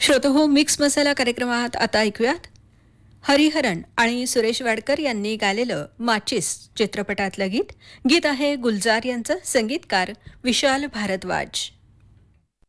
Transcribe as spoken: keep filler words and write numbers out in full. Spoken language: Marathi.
श्रोतहो, मिक्स मसाला कार्यक्रमात आता ऐकूयात हरिहरन आणि सुरेश वाडकर यांनी गायलेलं माचिस चित्रपटातलं गीत. गीत आहे गुलजार यांचं, संगीतकार विशाल भारद्वाज.